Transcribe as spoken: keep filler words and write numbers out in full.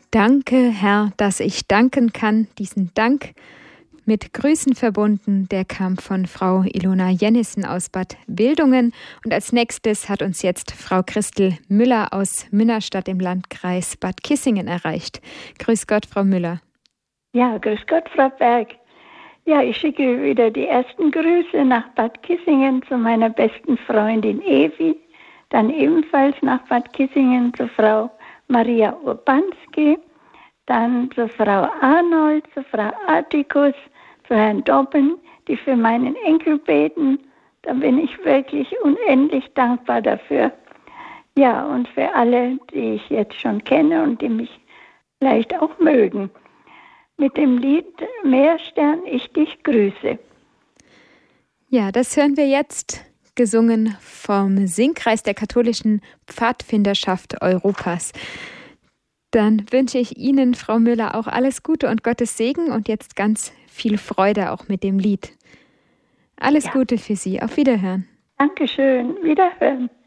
Danke, Herr, dass ich danken kann. Diesen Dank mit Grüßen verbunden, der kam von Frau Ilona Jennissen aus Bad Wildungen. Und als nächstes hat uns jetzt Frau Christel Müller aus Münnerstadt im Landkreis Bad Kissingen erreicht. Grüß Gott, Frau Müller. Ja, grüß Gott, Frau Berg. Ja, ich schicke wieder die ersten Grüße nach Bad Kissingen zu meiner besten Freundin Evi, dann ebenfalls nach Bad Kissingen zu Frau Maria Urbanski, dann zu Frau Arnold, zu Frau Attikus, zu Herrn Dobben, die für meinen Enkel beten. Da bin ich wirklich unendlich dankbar dafür. Ja, und für alle, die ich jetzt schon kenne und die mich vielleicht auch mögen. Mit dem Lied Meerstern, ich dich grüße. Ja, das hören wir jetzt, gesungen vom Singkreis der katholischen Pfadfinderschaft Europas. Dann wünsche ich Ihnen, Frau Müller, auch alles Gute und Gottes Segen und jetzt ganz viel Freude auch mit dem Lied. Alles ja. Gute für Sie. Auf Wiederhören. Dankeschön. Wiederhören.